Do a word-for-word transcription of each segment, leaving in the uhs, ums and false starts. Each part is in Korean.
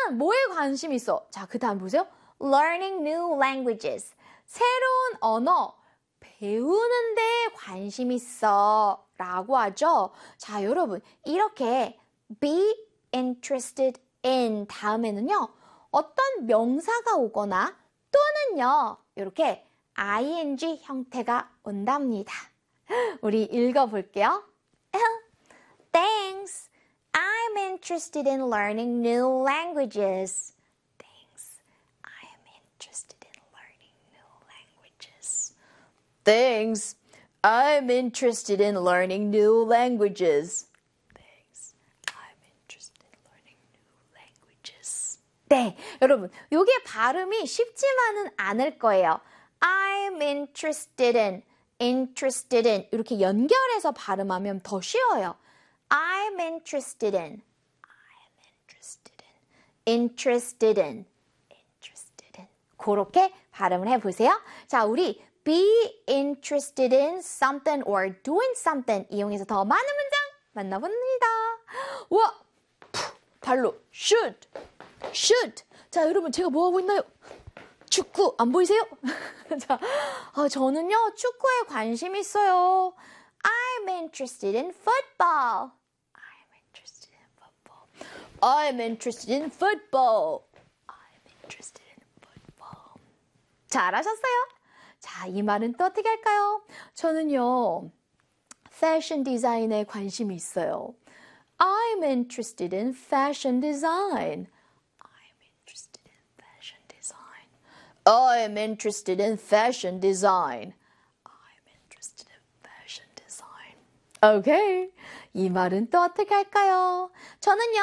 나는 뭐에 관심이 있어? 자, 그 다음 보세요. Learning new languages. 새로운 언어 배우는데 관심 있어 라고 하죠. 자, 여러분 이렇게 be interested in 다음에는요. 어떤 명사가 오거나 또는요. 이렇게 ing 형태가 온답니다. 우리 읽어볼게요. Thanks. I'm interested in learning new languages. Thanks. I'm interested in learning new languages. Thanks. I'm interested in learning new languages. Thanks. I'm interested in learning new languages. 네, 여러분, 이게 발음이 쉽지만은 않을 거예요. I'm interested in, interested in 이렇게 연결해서 발음하면 더 쉬워요. I'm interested in, I'm interested in, interested in, interested in. 그렇게 발음을 해보세요. 자, 우리 be interested in something or doing something 이용해서 더 많은 문장 만나봅니다. 우와, 발로 should, should. 자, 여러분 제가 뭐 하고 있나요? 축구 안 보이세요? 자, 아, 저는요 축구에 관심 있어요. I'm interested in football. I'm interested in football. I'm interested in football. I'm interested in football. 잘하셨어요? 자, 이 말은 또 어떻게 할까요? 저는요 패션 디자인에 관심이 있어요. I'm interested in fashion design. I'm interested in fashion design. I'm interested in fashion design. 오케이. 이 말은 또 어떻게 할까요? 저는요.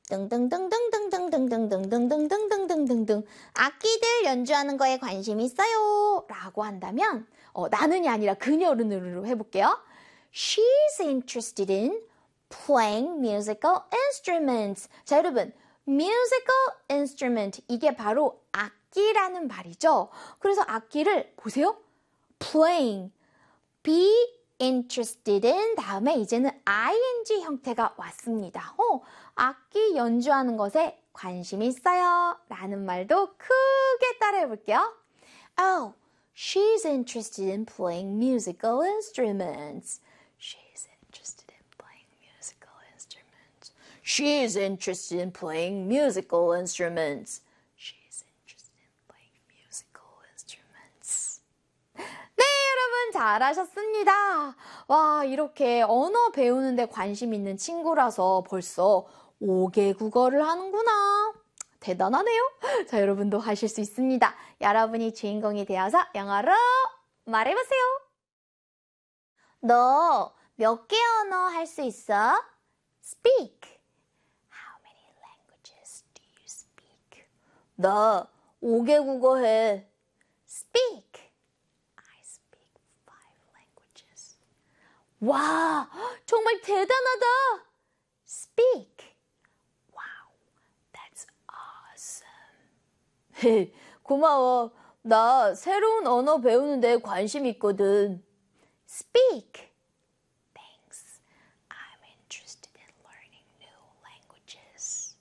등등등등등등등등등등등등등등등등 악기들 연주하는 거에 관심이 있어요. 라고 한다면 어, 나는이 아니라 그녀로 해볼게요. She's interested in playing musical instruments. 자, 여러분. musical instrument 이게 바로 악기라는 말이죠. 그래서 악기를 보세요. playing be interested in 다음에 이제는 ing 형태가 왔습니다. 어, 악기 연주하는 것에 관심이 있어요. 라는 말도 크게 따라해 볼게요. Oh, she's interested in playing musical instruments. She's interested in playing musical instruments. She's interested in playing musical instruments. She's interested in playing musical instruments. 네, 여러분 잘하셨습니다. 와, 이렇게 언어 배우는 데 관심 있는 친구라서 벌써 오 개 국어를 하는구나. 대단하네요. 자, 여러분도 하실 수 있습니다. 여러분이 주인공이 되어서 영어로 말해보세요. 너 몇 개 언어 할 수 있어? Speak. How many languages do you speak? 나 오 개 국어 해. Speak. 와, 정말 대단하다. Speak. Wow, that's awesome. 고마워. 나 새로운 언어 배우는 데 관심 있거든. Speak. Thanks. I'm interested in learning new languages.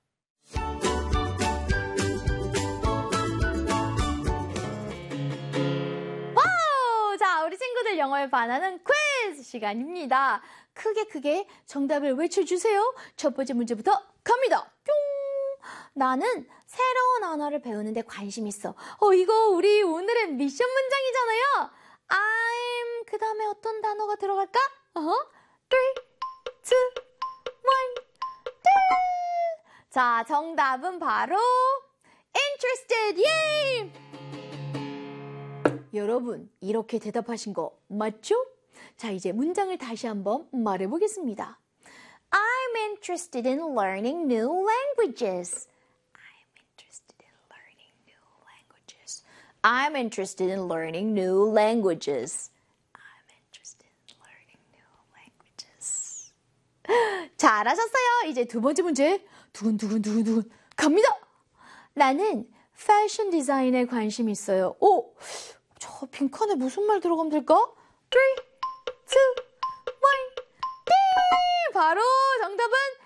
와우! 자, 우리 친구들 영어에 반하는 퀴즈 시간입니다. 크게 크게 정답을 외쳐주세요. 첫 번째 문제부터 갑니다. 뿅! 나는 새로운 언어를 배우는데 관심 있어. 어, 이거 우리 오늘의 미션 문장이잖아요. I'm 그 다음에 어떤 단어가 들어갈까? 어허. three, two, one, 자, 정답은 바로 interested. 예! 여러분, 이렇게 대답하신 거 맞죠? 자, 이제 문장을 다시 한번 말해보겠습니다. I'm interested in learning new languages. I'm interested in learning new languages. I'm interested in learning new languages. I'm interested in learning new languages. 잘하셨어요. 이제 두 번째 문제. 두근두근두근두근 갑니다. 나는 패션 디자인에 관심이 있어요. 오, 저 빈칸에 무슨 말 들어가면 될까? three, two, one, 띵! 바로 정답은